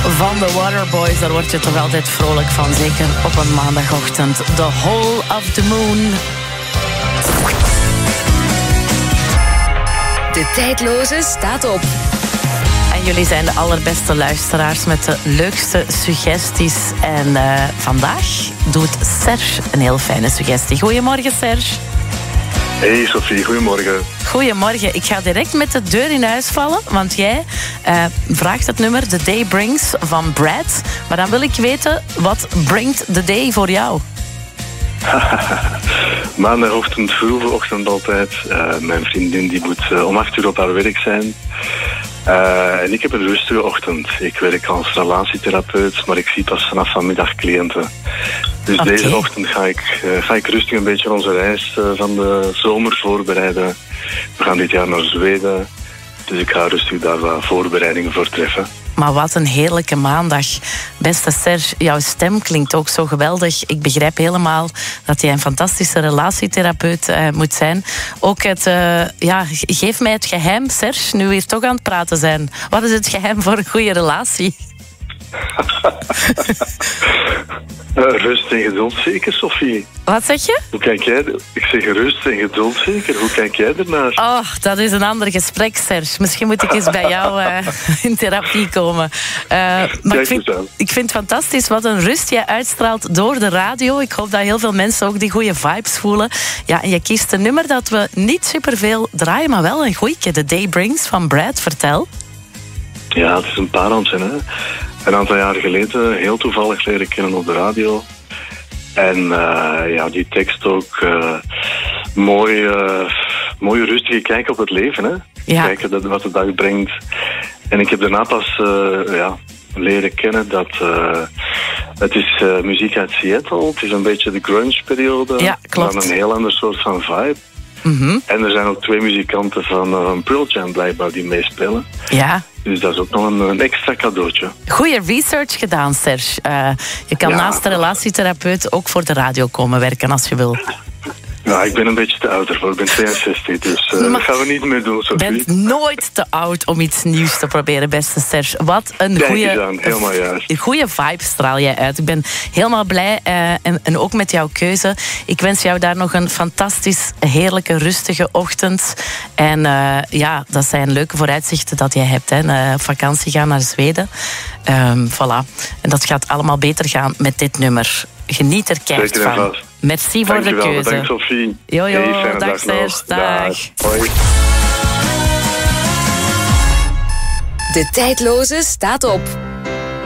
van de Waterboys, daar word je toch altijd vrolijk van. Zeker op een maandagochtend. The Hole of the Moon. De tijdloze staat op. En jullie zijn de allerbeste luisteraars met de leukste suggesties. En vandaag doet Serge een heel fijne suggestie. Goedemorgen, Serge. Hey Sophie, goedemorgen. Goedemorgen. Ik ga direct met de deur in huis vallen, want jij vraagt het nummer The Day Brings van Brad. Maar dan wil ik weten, wat brengt the day voor jou? Maandagochtend, vroege ochtend altijd. Mijn vriendin die moet om 8 uur op haar werk zijn. En ik heb een rustige ochtend. Ik werk als relatietherapeut, maar ik zie pas vanaf vanmiddag cliënten. Dus deze ochtend ga ik rustig een beetje onze reis van de zomer voorbereiden. We gaan dit jaar naar Zweden, dus ik ga rustig daar wat voorbereidingen voor treffen. Maar wat een heerlijke maandag. Beste Serge, jouw stem klinkt ook zo geweldig. Ik begrijp helemaal dat jij een fantastische relatietherapeut moet zijn. Ook geef mij het geheim, Serge, nu we hier toch aan het praten zijn. Wat is het geheim voor een goede relatie? Rust en geduld zeker, Sophie. Wat zeg je? Hoe kijk jij? Ik zeg rust en geduld zeker. Hoe kijk jij ernaar? Oh, dat is een ander gesprek, Serge. Misschien moet ik eens bij jou in therapie komen. Maar ik vind het fantastisch wat een rust jij uitstraalt door de radio. Ik hoop dat heel veel mensen ook die goede vibes voelen. Ja, en je kiest een nummer dat we niet superveel draaien, maar wel een goeie. The Day Brings van Brad. Vertel. Ja, het is een pareltje, hè. Een aantal jaren geleden heel toevallig leren kennen op de radio. En die tekst ook mooi rustige kijk op het leven, hè. Ja. Kijken wat de dag brengt. En ik heb daarna pas leren kennen dat het is muziek uit Seattle. Het is een beetje de grunge-periode. Ja, klopt. Maar een heel ander soort van vibe. Mm-hmm. En er zijn ook 2 muzikanten van Pearl Jam blijkbaar die meespelen. Ja. Dus dat is ook nog een extra cadeautje. Goeie research gedaan, Serge. Je kan naast de relatietherapeut ook voor de radio komen werken als je wil. Ja, ik ben een beetje te oud ervoor. Ik ben 62, dus dat gaan we niet meer doen, Sophie. Je bent nooit te oud om iets nieuws te proberen, beste Serge. Wat een goede vibe straal jij uit. Ik ben helemaal blij en ook met jouw keuze. Ik wens jou daar nog een fantastisch, heerlijke, rustige ochtend. En dat zijn leuke vooruitzichten dat jij hebt. Hè. Op vakantie gaan naar Zweden. Voilà. En dat gaat allemaal beter gaan met dit nummer. Geniet er keihard van. Vast. Merci voor de keuze. Bedankt, Sophie. Jojo, dag Serge. Dag. Hoi. De tijdloze staat op.